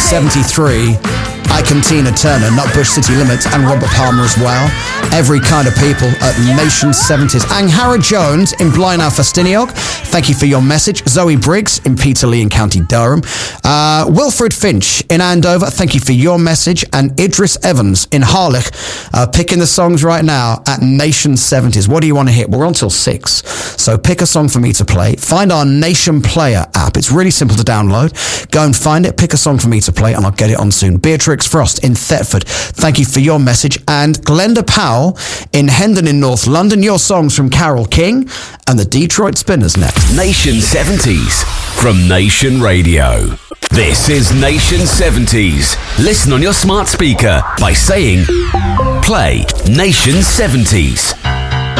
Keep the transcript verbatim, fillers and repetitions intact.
seventy-three. Icon Tina Turner, Nutbush City Limits, and Robert Palmer as well. Every Kind of People at Nation seventies. Anghara Jones in Blaenau Festiniog, thank you for your message. Zoe Briggs in Peterlee in County Durham. Uh, Wilfred Finch in Andover, thank you for your message. And Idris Evans in Harlech, uh, picking the songs right now at Nation seventies. What do you want to hear? We're on till six, so pick a song for me to play. Find our Nation Player app. It's really simple to download. Go and find it, pick a song for me to play, and I'll get it on soon. Beatrix Frost in Thetford, thank you for your message. And Glenda Powell in Hendon in North London, your songs from Carole King and the Detroit Spinners next. Nation seventies from Nation Radio. This is Nation seventies. Listen on your smart speaker by saying, play Nation seventies.